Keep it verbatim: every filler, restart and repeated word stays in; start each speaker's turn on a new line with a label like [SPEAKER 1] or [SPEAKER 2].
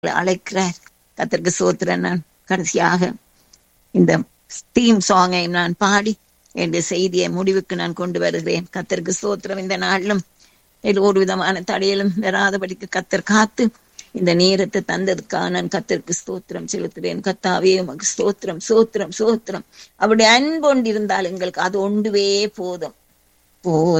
[SPEAKER 1] அழைக்கிறார். கர்த்தருக்கு ஸ்தோத்திரம். நான் கடைசியாக இந்த தீம் சாங்கை நான் பாடி என்னுடைய செய்தியை முடிவுக்கு நான் கொண்டு வருகிறேன். கர்த்தருக்கு ஸ்தோத்திரம். இந்த நாளிலும் ஒரு விதமான தடையிலும் வராதபடிக்கு கர்த்தர் காத்து இந்த நேரத்தை தந்ததுக்காக நான் கர்த்தருக்கு ஸ்தோத்திரம் செலுத்துவேன். கர்த்தாவே உமக்கு ஸ்தோத்திரம் ஸ்தோத்திரம் ஸ்தோத்திரம். அவருடைய அன்பு ஒன்று இருந்தால் எங்களுக்கு அது ஒன்றுவே போதும். போ